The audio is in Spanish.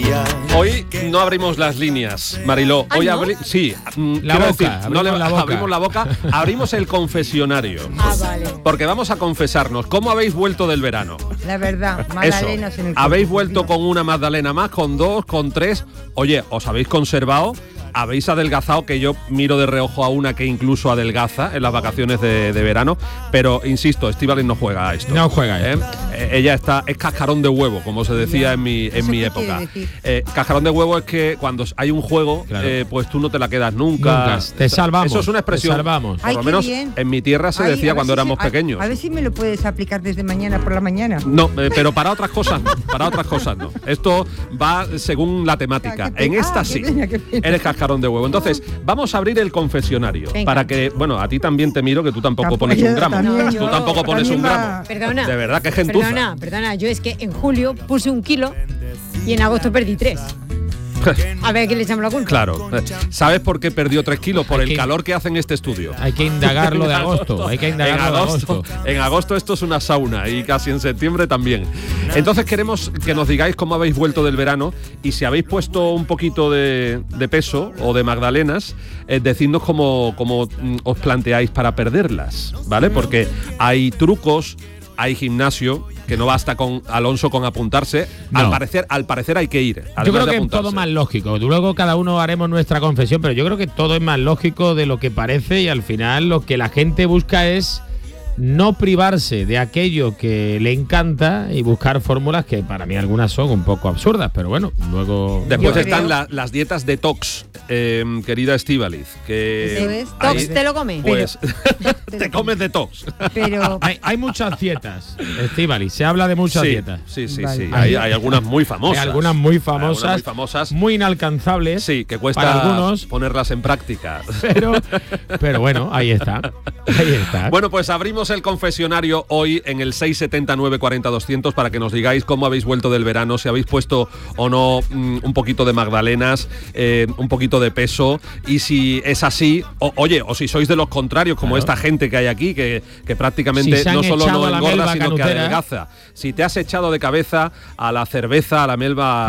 Hoy no abrimos las líneas, Mariló. Hoy ¿no? Sí, la boca, decir, abrimos la boca, abrimos el confesionario. Vale. Porque vamos a confesarnos, ¿cómo habéis vuelto del verano? La verdad, magdalenas en el ¿Habéis cuerpo, vuelto digo. con una magdalena más, con 2, con 3? Oye, ¿os habéis conservado? ¿Habéis adelgazado? Que yo miro de reojo a una que incluso adelgaza en las vacaciones de verano. Pero, insisto, Estíbaliz no juega a esto. No juega a esto. Ella es cascarón de huevo, como se decía en mi época. Cascarón de huevo es que cuando hay un juego, claro, pues tú no te la quedas nunca. Te salvamos. Eso es una expresión. Te salvamos. Por lo menos en mi tierra se decía cuando éramos pequeños. A ver si me lo puedes aplicar desde mañana por la mañana. No, pero para otras cosas no. Para otras cosas no. Esto va según la temática. En esta sí. Eres cascarón de huevo. Entonces, vamos a abrir el confesionario. Venga. Para que, bueno, a ti también te miro que tú tampoco pones un gramo. Tú tampoco pones un gramo. Perdona. De verdad, que gentuza. Perdona. Yo es que en julio puse 1 kilo y en agosto perdí 3. A ver, ¿a quién le echamos la culpa? Claro. ¿Sabes por qué perdió 3 kilos? Por el calor que hace en este estudio. Hay que indagarlo de agosto. Hay que indagarlo de agosto. En agosto esto es una sauna y casi en septiembre también. Entonces queremos que nos digáis cómo habéis vuelto del verano y si habéis puesto un poquito de peso o de magdalenas, decidnos cómo os planteáis para perderlas, ¿vale? Porque hay trucos, hay gimnasio, que no basta con Alonso con apuntarse. No. Al parecer hay que ir. Yo creo que es todo más lógico. Luego cada uno haremos nuestra confesión, pero yo creo que todo es más lógico de lo que parece y al final lo que la gente busca es no privarse de aquello que le encanta y buscar fórmulas que para mí algunas son un poco absurdas, pero bueno, luego... Después están las dietas detox, querida Estíbaliz. ¿Tox te lo comes? Pues te comes detox. Pero hay muchas dietas, Estíbaliz, se habla de muchas dietas. Sí. Vale. Hay algunas muy famosas. Hay algunas muy famosas, muy inalcanzables. Sí, que cuesta para algunos ponerlas en práctica. Pero bueno, ahí está. Bueno, pues abrimos el confesionario hoy en el 679 40 200 para que nos digáis cómo habéis vuelto del verano, si habéis puesto o no un poquito de magdalenas, un poquito de peso, y si es así, o si sois de los contrarios, como esta gente que hay aquí, que prácticamente no solo no engorda, sino que adelgaza. Si te has echado de cabeza a la cerveza, a la melva